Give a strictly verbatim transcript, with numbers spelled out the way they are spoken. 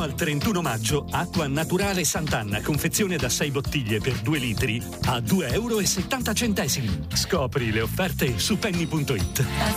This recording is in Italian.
al trentuno maggio, acqua naturale Sant'Anna, confezione da sei bottiglie per due litri, a due euro e settanta centesimi. Scopri le offerte su penny punto it.